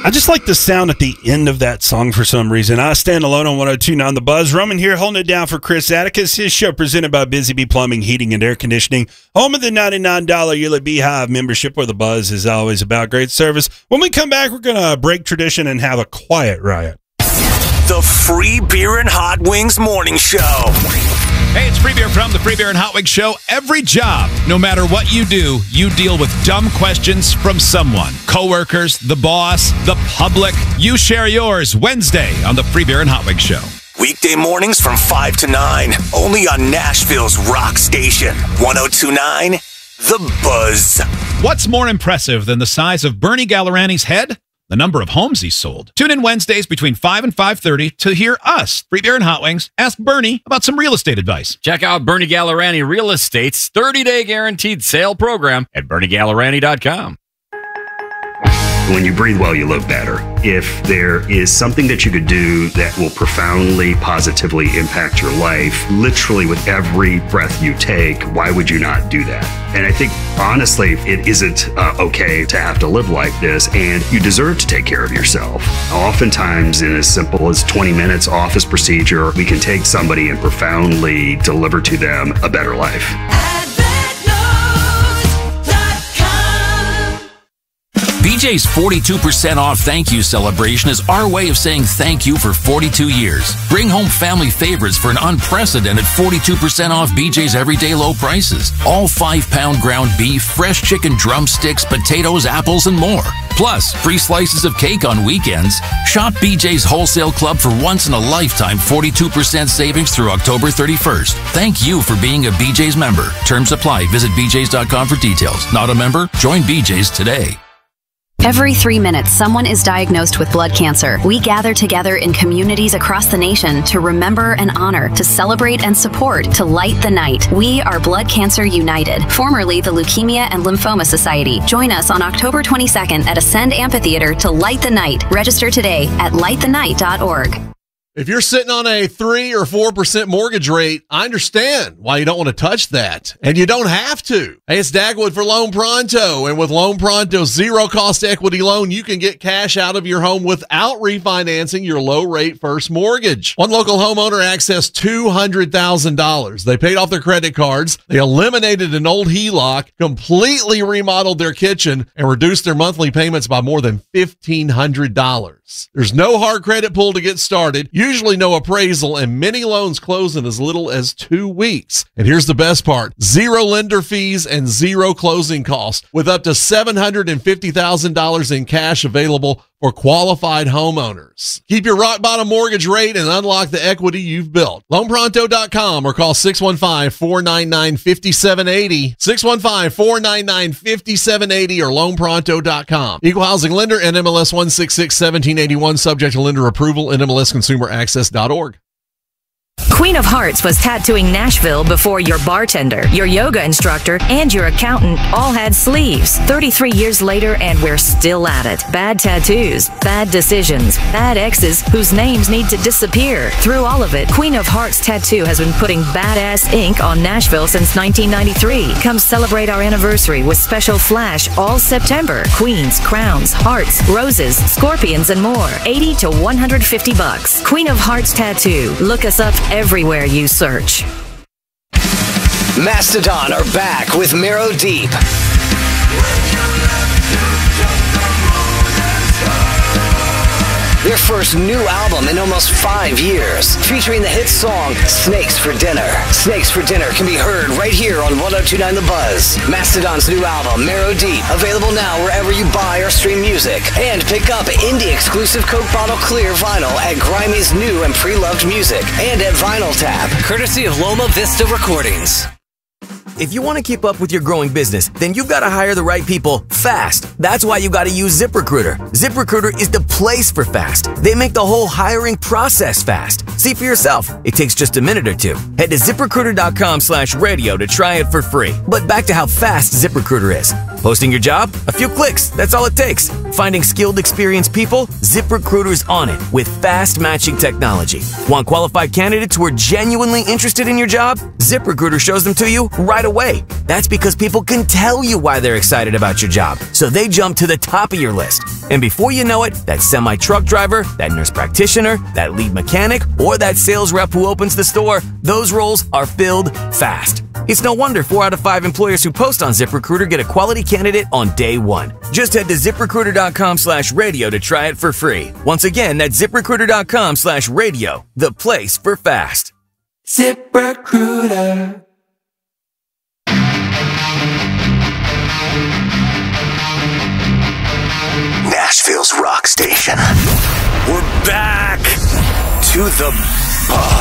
I just like the sound at the end of that song for some reason. I stand alone on 102.9 The Buzz. Roman here holding it down for Chris Atticus. His show presented by Busy Bee Plumbing, Heating, and Air Conditioning. Home of the $99 yearly Beehive membership where the Buzz is always about great service. When we come back, we're going to break tradition and have a quiet riot. The Free Beer and Hot Wings Morning Show. Hey, it's Free Beer from the Free Beer and Hot Wings Show. Every job, no matter what you do, you deal with dumb questions from someone. Coworkers, the boss, the public. You share yours Wednesday on the Free Beer and Hot Wings Show. Weekday mornings from 5 to 9, only on Nashville's rock station, 102.9 The Buzz. What's more impressive than the size of Bernie Gallerani's head? The number of homes he sold. Tune in Wednesdays between 5 and 5:30 to hear us, Free Beer and Hot Wings, ask Bernie about some real estate advice. Check out Bernie Gallerani Real Estate's 30-day guaranteed sale program at BernieGallerani.com. When you breathe well, you look better. If there is something that you could do that will profoundly, positively impact your life, literally with every breath you take, why would you not do that? And I think, honestly, it isn't okay to have to live like this, and you deserve to take care of yourself. Oftentimes, in as simple as 20 minutes office procedure, we can take somebody and profoundly deliver to them a better life. BJ's 42% off thank you celebration is our way of saying thank you for 42 years. Bring home family favorites for an unprecedented 42% off BJ's everyday low prices. All 5-pound ground beef, fresh chicken drumsticks, potatoes, apples, and more. Plus, free slices of cake on weekends. Shop BJ's Wholesale Club for once-in-a-lifetime 42% savings through October 31st. Thank you for being a BJ's member. Terms apply. Visit bjs.com for details. Not a member? Join BJ's today. Every 3 minutes, someone is diagnosed with blood cancer. We gather together in communities across the nation to remember and honor, to celebrate and support, to light the night. We are Blood Cancer United, formerly the Leukemia and Lymphoma Society. Join us on October 22nd at Ascend Amphitheater to light the night. Register today at lightthenight.org. If you're sitting on a 3 or 4% mortgage rate, I understand why you don't want to touch that. And you don't have to. Hey, it's Dagwood for Loan Pronto. And with Loan Pronto's zero-cost equity loan, you can get cash out of your home without refinancing your low-rate first mortgage. One local homeowner accessed $200,000. They paid off their credit cards. They eliminated an old HELOC, completely remodeled their kitchen, and reduced their monthly payments by more than $1,500. There's no hard credit pull to get started, usually no appraisal, and many loans close in as little as 2 weeks. And here's the best part: zero lender fees and zero closing costs, with up to $750,000 in cash available for qualified homeowners. Keep your rock bottom mortgage rate and unlock the equity you've built. LoanPronto.com or call 615-499-5780. 615-499-5780 or LoanPronto.com. Equal housing lender, NMLS 1661781, subject to lender approval, NMLSconsumeraccess.org. Queen of Hearts was tattooing Nashville before your bartender, your yoga instructor, and your accountant all had sleeves. 33 years later, and we're still at it. Bad tattoos, bad decisions, bad exes whose names need to disappear. Through all of it, Queen of Hearts Tattoo has been putting badass ink on Nashville since 1993. Come celebrate our anniversary with special flash all September. Queens, crowns, hearts, roses, scorpions, and more. $80 to $150. Queen of Hearts Tattoo. Look us up everywhere you search. Mastodon are back with Marrow Deep. Their first new album in almost 5 years, featuring the hit song Snakes for Dinner. Snakes for Dinner can be heard right here on 102.9 The Buzz. Mastodon's new album, Marrow Deep, available now wherever you buy or stream music. And pick up indie-exclusive Coke Bottle Clear vinyl at Grimey's new and pre-loved music and at Vinyl Tab, courtesy of Loma Vista Recordings. If you want to keep up with your growing business, then you've got to hire the right people fast. That's why you got to use ZipRecruiter. ZipRecruiter is the place for fast. They make the whole hiring process fast. See for yourself. It takes just a minute or two. Head to ZipRecruiter.com/radio to try it for free. But back to how fast ZipRecruiter is. Posting your job? A few clicks. That's all it takes. Finding skilled, experienced people? ZipRecruiter's on it with fast matching technology. Want qualified candidates who are genuinely interested in your job? ZipRecruiter shows them to you right away. That's because people can tell you why they're excited about your job, so they jump to the top of your list. And before you know it, that semi-truck driver, that nurse practitioner, that lead mechanic, or that sales rep who opens the store, those roles are filled fast. It's no wonder 4 out of 5 employers who post on ZipRecruiter get a quality candidate on day one. Just head to ZipRecruiter.com/radio to try it for free. Once again, that's ZipRecruiter.com/radio, the place for fast. ZipRecruiter. Nashville's rock station. We're back to the buzz.